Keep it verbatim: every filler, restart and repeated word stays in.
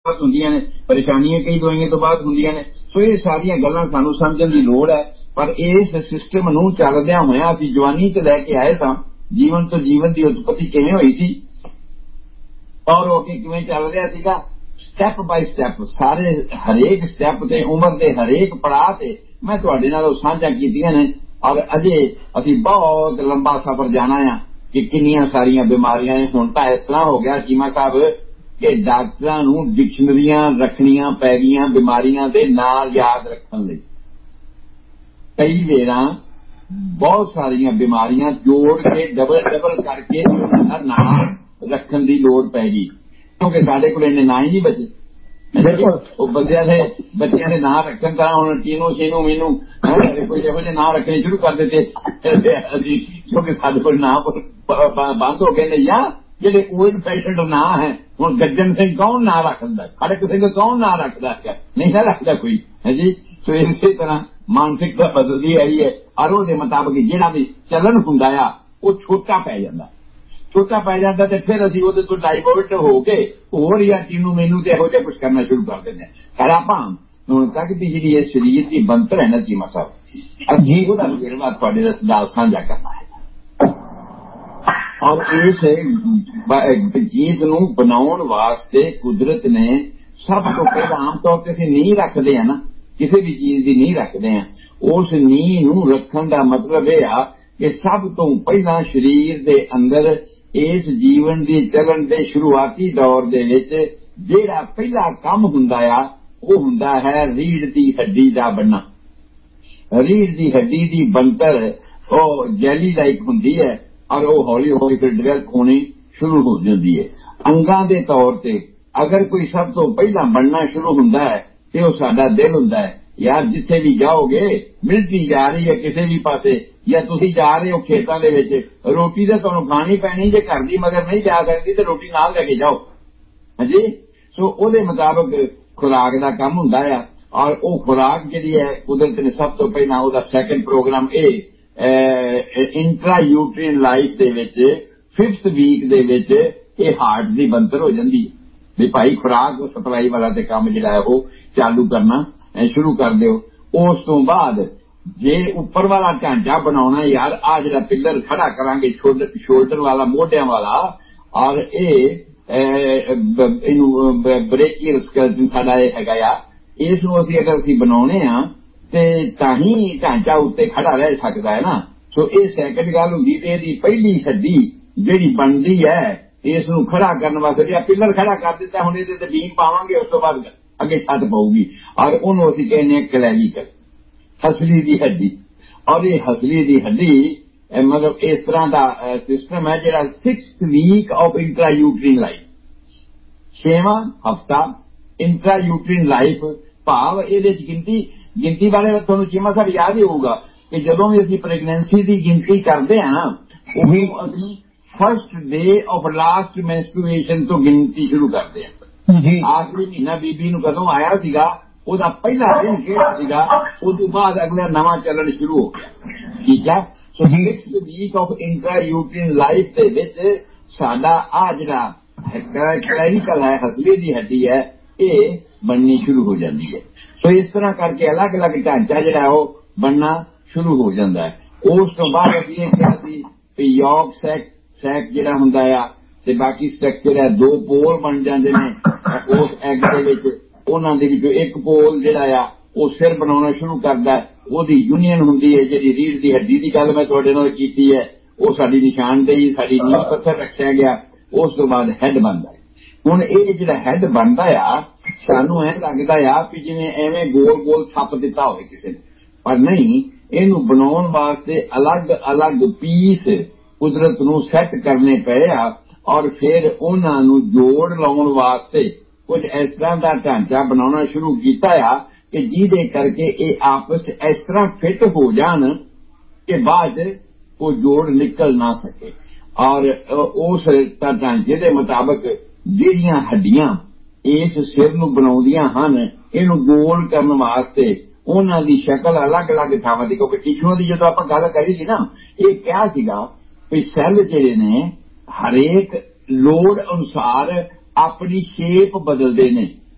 ਹੁੰਦੀਆਂ ਨੇ, ਪਰੇਸ਼ਾਨੀਆਂ ਕਈ ਦਵਾਈਆਂ ਤੋਂ ਬਾਅਦ ਹੁੰਦੀਆਂ ਨੇ। ਸੋ ਇਹ ਸਾਰੀਆਂ ਗੱਲਾਂ ਸਾਨੂੰ ਸਮਝਣ ਦੀ ਲੋੜ ਹੈ। ਪਰ ਇਸ ਸਿਸਟਮ ਨੂੰ ਚੱਲਦਿਆਂ ਹੋਇਆਂ ਅਸੀਂ ਜਵਾਨੀ ਤੇ ਲੈ ਕੇ ਆਏ ਸਾਂ। ਜੀਵਨ ਤੋਂ ਜੀਵਨ ਦੀ ਉਤਪਤੀ ਕਿਵੇਂ ਹੋਈ ਸੀ ਔਰ ਉਹ ਕਿਵੇਂ ਚੱਲ ਰਿਹਾ ਸੀਗਾ, ਸਟੈਪ ਬਾਈ ਸਟੈਪ, ਸਾਰੇ ਹਰੇਕ ਸਟੈਪ ਤੇ ਉਮਰ ਦੇ ਹਰੇਕ ਪੜਾਅ ਤੇ ਮੈਂ ਤੁਹਾਡੇ ਨਾਲ ਉਹ ਸਾਂਝਾ ਕੀਤੀਆਂ ਨੇ। ਔਰ ਅਜੇ ਅਸੀਂ ਬਹੁਤ ਲੰਬਾ ਸਫ਼ਰ ਜਾਣਾ ਆ ਕਿ ਕਿੰਨੀਆਂ ਸਾਰੀਆਂ ਬਿਮਾਰੀਆਂ ਨੇ। ਹੁਣ ਤਾਂ ਇਸ ਤਰ੍ਹਾਂ ਹੋ ਗਿਆ ਚੀਮਾ ਸਾਹਿਬ ਕਿ ਡਾਕਟਰਾਂ ਨੂੰ ਡਿਕਸ਼ਨਰੀਆਂ ਰੱਖਣੀਆਂ ਪੈ ਗਈਆਂ ਬਿਮਾਰੀਆਂ ਦੇ ਨਾਂ ਯਾਦ ਰੱਖਣ ਲਈ। ਕਈ ਵੇਰਾਂ ਬਹੁਤ ਸਾਰੀਆਂ ਬਿਮਾਰੀਆਂ ਜੋੜ ਕੇ ਡਬਲ ਡਬਲ ਕਰਕੇ ਉਹਨਾਂ ਦਾ ਨਾਂ ਰੱਖਣ ਦੀ ਲੋੜ ਪੈ ਗਈ, ਕਿਉਂਕਿ ਸਾਡੇ ਕੋਲ ਇੰਨੇ ਨਾਂ ਹੀ ਨਹੀਂ ਬਚੇ। ਉਹ ਬੰਦਿਆਂ ਦੇ ਬੱਚਿਆਂ ਦੇ ਨਾਂ ਰੱਖਣ ਤਾਂ ਹੁਣ ਟੀਨੂ ਸ਼ੀਨੂ ਮੀਨੂ ਕੋਈ ਇਹੋ ਜਿਹੇ ਨਾਂ ਰੱਖਣੇ ਸ਼ੁਰੂ ਕਰ ਦਿੱਤੇ ਅਸੀਂ, ਕਿਉਂਕਿ ਸਾਡੇ ਕੋਲ ਨਾਂ ਬੰਦ ਹੋ ਗਏ ਨੇ। ਜਾਂ ਜਿਹੜੇ ਓਲਡ ਫੈਸ਼ਨਡ ਨਾਂ ਹੈ, ਹੁਣ ਗੱਜਣ ਸਿੰਘ ਕੌਣ ਨਾਂ ਰੱਖਦਾ, ਖੜਕ ਸਿੰਘ ਕੌਣ ਨਾਂ ਰੱਖਦਾ ਹੈ, ਨਹੀਂ ਨਾ ਰੱਖਦਾ ਕੋਈ ਹੈ ਜੀ। ਸੋ ਇਸੇ ਤਰ੍ਹਾਂ ਮਾਨਸਿਕਤਾ ਬਦਲਦੀ ਆਈ ਹੈ ਔਰ ਉਹਦੇ ਮੁਤਾਬਕ ਜਿਹੜਾ ਵੀ ਚਲਨ ਹੁੰਦਾ ਆ ਉਹ ਛੋਟਾ ਪੈ ਜਾਂਦਾ ਛੋਟਾ ਪੈ ਜਾਂਦਾ ਤੇ ਫਿਰ ਅਸੀਂ ਉਹਦੇ ਤੋਂ ਡਾਈਵਰਟ ਹੋ ਕੇ ਹੋਰ ਜਾਂ ਟੀਨੂ ਮੈਨੂੰ ਤੇ ਇਹੋ ਜਿਹਾ ਕੁਛ ਕਰਨਾ ਸ਼ੁਰੂ ਕਰ ਦਿੰਦੇ ਹਾਂ। ਪਰ ਆਪਾਂ ਹੁਣ ਤੱਕ ਦੀ ਜਿਹੜੀ ਇਹ ਸਰੀਰ ਦੀ ਬਣਤਰ ਹੈ ਨਾ ਚੀਮਾ ਸਾਹਿਬ, ਅਸੀਂ ਉਹਦਾ ਵੇਰਵਾ ਤੁਹਾਡੇ ਨਾਲ ਸਾਂਝਾ ਕਰਨਾ ਹੈ। ਔਰ ਇਸ ਚੀਜ਼ ਨੂੰ ਬਣਾਉਣ ਵਾਸਤੇ ਕੁਦਰਤ ਨੇ ਸਭ ਤੋਂ ਪਹਿਲਾਂ ਆਮ ਤੌਰ ਤੇ ਅਸੀਂ ਨੀਂਹ ਰੱਖਦੇ ਹਾਂ ਨਾ, ਕਿਸੇ ਵੀ ਚੀਜ਼ ਦੀ ਨੀਂਹ ਰੱਖਦੇ ਹਾਂ। ਉਸ ਨੀਂਹ ਨੂੰ ਰੱਖਣ ਦਾ ਮਤਲਬ ਇਹ ਆ ਕਿ ਸਭ ਤੋਂ ਪਹਿਲਾਂ ਸਰੀਰ ਦੇ ਅੰਦਰ ਇਸ ਜੀਵਨ ਦੀ ਚੱਲਣ ਦੇ ਸ਼ੁਰੂਆਤੀ ਦੌਰ ਦੇ ਵਿੱਚ ਜਿਹੜਾ ਪਹਿਲਾ ਕੰਮ ਹੁੰਦਾ ਆ ਉਹ ਹੁੰਦਾ ਹੈ ਰੀੜ੍ਹ ਦੀ ਹੱਡੀ ਦਾ ਬਣਨਾ। ਰੀੜ੍ਹ ਦੀ ਹੱਡੀ ਦੀ ਬਣਤਰ ਉਹ ਜੈਲੀ ਲਾਈਕ ਹੁੰਦੀ ਹੈ ਔਰ ਉਹ ਹੌਲੀ ਹੌਲੀ ਫਿਰ ਡਿਵੈਲਪ ਹੋਣੀ ਸ਼ੁਰੂ ਹੋ ਜਾਂਦੀ ਹੈ। ਅੰਗਾਂ ਦੇ ਤੌਰ ਤੇ ਅਗਰ ਕੋਈ ਸਭ ਤੋਂ ਪਹਿਲਾਂ ਬਣਨਾ ਸ਼ੁਰੂ ਹੁੰਦਾ ਹੈ ਤੇ ਉਹ ਸਾਡਾ ਦਿਲ ਹੁੰਦਾ ਹੈ। ਯਾਰ ਜਿੱਥੇ ਵੀ ਜਾਓਗੇ, ਮਿਲਟਰੀ ਜਾ ਰਹੀ ਹੈ ਕਿਸੇ ਵੀ ਪਾਸੇ, ਜਾਂ ਤੁਸੀਂ ਜਾ ਰਹੇ ਹੋ ਖੇਤਾਂ ਦੇ ਵਿੱਚ, ਰੋਟੀ ਤਾਂ ਤੁਹਾਨੂੰ ਖਾਣੀ ਪੈਣੀ, ਜੇ ਘਰ ਦੀ ਮਗਰ ਨਹੀਂ ਜਾ ਸਕਦੀ ਤੇ ਰੋਟੀ ਨਾਲ ਲੈ ਕੇ ਜਾਓ ਹਾਂਜੀ। ਸੋ ਉਹਦੇ ਮੁਤਾਬਕ ਖੁਰਾਕ ਦਾ ਕੰਮ ਹੁੰਦਾ ਆ ਔਰ ਉਹ ਖੁਰਾਕ ਜਿਹੜੀ ਹੈ ਕੁਦਰਤ ਨੇ ਸਭ ਤੋਂ ਪਹਿਲਾਂ ਉਹਦਾ ਸੈਕੰਡ ਪ੍ਰੋਗਰਾਮ ਇਹ ਇੰਟਰਾ ਯੂਟਰੀਨ ਲਾਈਫ ਦੇ ਵਿੱਚ ਫਿਫਥ ਵੀਕ ਦੇ ਵਿੱਚ ਇਹ ਹਾਰਟ ਦੀ ਬਣਤਰ ਹੋ ਜਾਂਦੀ ਹੈ ਵੀ ਭਾਈ ਖੁਰਾਕ ਸਪਲਾਈ ਵਾਲਾ ਤੇ ਕੰਮ ਜਿਹੜਾ ਹੈ ਉਹ ਚਾਲੂ ਕਰਨਾ ਸ਼ੁਰੂ ਕਰ ਦਿਓ। ਉਸ ਤੋਂ ਬਾਅਦ ਜੇ ਉੱਪਰ ਵਾਲਾ ਢਾਂਚਾ ਬਣਾਉਣਾ, ਯਾਰ ਆ ਜਿਹੜਾ ਪਿੱਲਰ ਖੜਾ ਕਰਾਂਗੇ ਸ਼ੋਲਡਰ ਵਾਲਾ, ਮੋਢਿਆਂ ਵਾਲਾ, ਔਰ ਇਹ ਇਹਨੂੰ ਬ੍ਰੇਕੀਅਲ ਸਕੈਲਟਨ ਸਾਡਾ ਇਹ ਹੈਗਾ ਆ, ਇਸ ਨੂੰ ਅਸੀਂ ਅਗਰ ਅਸੀਂ ਬਣਾਉਣੇ ਆ ਤੇ ਤਾਂ ਹੀ ਢਾਂਚਾ ਉੱਤੇ ਖੜਾ ਰਹਿ ਸਕਦਾ ਹੈ ਨਾ। ਸੋ ਇਹ ਸੈਕੰਡ ਗੱਲ ਹੁੰਦੀ ਤੇ ਇਹਦੀ ਪਹਿਲੀ ਹੱਡੀ ਜਿਹੜੀ ਬਣਦੀ ਹੈ ਇਸ ਨੂੰ ਖੜਾ ਕਰਨ ਵਾਸਤੇ ਜਾਂ ਪਿੱਲਰ ਖੜਾ ਕਰ ਦਿੱਤਾ, ਹੁਣ ਇਹਦੇ ਤੇ ਬੀਮ ਪਾਵਾਂਗੇ, ਉਸ ਤੋਂ ਬਾਅਦ ਅੱਗੇ ਛੱਤ ਪਊਗੀ ਔਰ ਉਹਨੂੰ ਅਸੀਂ ਕਹਿੰਦੇ ਹਾਂ ਕਲੈਵੀਕਲ, ਹਸਲੀ ਦੀ ਹੱਡੀ। ਔਰ ਇਹ ਹਸਲੀ ਦੀ ਹੱਡੀ ਮਤਲਬ ਇਸ ਤਰ੍ਹਾਂ ਦਾ ਸਿਸਟਮ ਹੈ ਜਿਹੜਾ sixth week of intra ਯੂਟਰੀਨ life, ਛੇਵਾਂ ਹਫਤਾ ਇੰਟਰਾ ਯੂਟਰੀਨ ਲਾਈਫ, ਭਾਵ ਇਹਦੇ ਚ ਗਿਣਤੀ ਗਿਣਤੀ ਬਾਰੇ ਤੁਹਾਨੂੰ ਚੀਮਾ ਸਾਹਿਬ ਯਾਦ ਹੀ ਹੋਊਗਾ ਕਿ ਜਦੋਂ ਵੀ ਅਸੀਂ ਪ੍ਰੈਗਨੈਂਸੀ ਦੀ ਗਿਣਤੀ ਕਰਦੇ ਹਾਂ ਨਾ, ਉਹੀ ਅਸੀਂ ਫਸਟ ਡੇ ਆਫ ਲਾਸਟ ਮੈਂਸਟਰੂਏਸ਼ਨ ਤੋਂ ਗਿਣਤੀ ਸ਼ੁਰੂ ਕਰਦੇ ਹਾਂ। ਆਖਰੀ ਮਹੀਨਾ ਬੀਬੀ ਨੂੰ ਕਦੋਂ ਆਇਆ ਸੀਗਾ ਉਹਦਾ ਪਹਿਲਾ ਦਿਨ ਕਿਹੜਾ ਸੀਗਾ, ਉਸ ਤੋਂ ਬਾਅਦ ਅਗਲਾ ਨਵਾਂ ਚੱਲਣ ਸ਼ੁਰੂ ਹੋ ਗਿਆ। ਠੀਕ ਹੈ। ਸੋ sixth week of intra ਯੂਟਰੀਨ life ਦੇ ਵਿੱਚ ਸਾਡਾ ਆ ਜਿਹੜਾ ਕਲੈਵੀਕਲ ਹੈ, ਹਸਲੀ ਦੀ ਹੱਡੀ ਹੈ, ਇਹ ਬਣਨੀ ਸ਼ੁਰੂ ਹੋ ਜਾਂਦੀ ਹੈ। ਸੋ ਇਸ ਤਰ੍ਹਾਂ ਕਰਕੇ ਅਲੱਗ ਅਲੱਗ ਢਾਂਚਾ ਜਿਹੜਾ ਉਹ ਬਣਨਾ ਸ਼ੁਰੂ ਹੋ ਜਾਂਦਾ ਹੈ। ਉਸ ਤੋਂ ਬਾਅਦ ਅਸੀਂ ਇਹ ਕਿਹਾ ਸੀ ਕਿ ਯੋਗ ਸੈਕ ਸੈਕ ਜਿਹੜਾ ਹੁੰਦਾ ਆ ਤੇ ਬਾਕੀ ਸਟਰਕਚਰ ਹੈ, ਦੋ ਪੋਲ ਬਣ ਜਾਂਦੇ ਨੇ ਉਸ ਐਗ ਦੇ ਵਿੱਚ। ਉਹਨਾਂ ਦੇ ਵਿੱਚੋਂ ਇੱਕ ਪੋਲ ਜਿਹੜਾ ਆ ਉਹ ਸਿਰ ਬਣਾਉਣਾ ਸ਼ੁਰੂ ਕਰਦਾ, ਉਹਦੀ ਯੂਨੀਅਨ ਹੁੰਦੀ ਹੈ। ਜਿਹੜੀ ਰੀੜ੍ਹ ਦੀ ਹੱਡੀ ਦੀ ਗੱਲ ਮੈਂ ਤੁਹਾਡੇ ਨਾਲ ਕੀਤੀ ਹੈ ਉਹ ਸਾਡੀ ਨਿਸ਼ਾਨਦੇਹੀ, ਸਾਡੀ ਨੀਂਹ ਪੱਥਰ ਰੱਖਿਆ ਗਿਆ। ਉਸ ਤੋਂ ਬਾਅਦ ਹੈਡ ਬਣਦਾ। ਹੁਣ ਇਹ ਜਿਹੜਾ ਹੈਡ ਬਣਦਾ ਆ ਸਾਨੂੰ ਐਂ ਲੱਗਦਾ ਆ ਵੀ ਜਿਵੇਂ ਐਵੇਂ ਗੋਲ ਗੋਲ ਥੱਪ ਦਿੱਤਾ ਹੋਵੇ ਕਿਸੇ ਨੇ, ਪਰ ਨਹੀਂ, ਇਹਨੂੰ ਬਣਾਉਣ ਵਾਸਤੇ ਅਲੱਗ ਅਲੱਗ ਪੀਸ ਕੁਦਰਤ ਨੂੰ ਸੈੱਟ ਕਰਨੇ ਪਏ ਆ ਔਰ ਫਿਰ ਉਹਨਾਂ ਨੂੰ ਜੋੜ ਲਾਉਣ ਵਾਸਤੇ ਕੁਝ ਇਸ ਤਰ੍ਹਾਂ ਦਾ ਢਾਂਚਾ ਬਣਾਉਣਾ ਸ਼ੁਰੂ ਕੀਤਾ ਆ ਕਿ ਜਿਹਦੇ ਕਰਕੇ ਇਹ ਆਪਸ ਇਸ ਤਰ੍ਹਾਂ ਫਿੱਟ ਹੋ ਜਾਣ ਕਿ ਬਾਅਦ ਉਹ ਜੋੜ ਨਿਕਲ ਨਾ ਸਕੇ। ਔਰ ਉਸ ਢਾਂਚੇ ਦੇ ਮੁਤਾਬਕ ਜਿਹੜੀਆਂ ਹੱਡੀਆਂ ਇਸ ਸਿਰ ਨੂੰ ਬਣਾਉਂਦੀਆਂ ਹਨ, ਇਹਨੂੰ ਗੋਲ ਕਰਨ ਵਾਸਤੇ ਉਹਨਾਂ ਦੀ ਸ਼ਕਲ ਅਲੱਗ ਅਲੱਗ ਥਾਵਾਂ ਦੀ, ਕਿਉਂਕਿ ਟਿਸ਼ੂਆਂ ਦੀ ਜਦੋਂ ਆਪਾਂ ਗੱਲ ਕਰੀ ਸੀ ਨਾ, ਇਹ ਕਿਹਾ ਸੀਗਾ ਵੀ ਸੈੱਲ ਜਿਹੜੇ ਨੇ ਹਰੇਕ ਲੋੜ ਅਨੁਸਾਰ ਆਪਣੀ ਸ਼ੇਪ ਬਦਲਦੇ ਨੇ।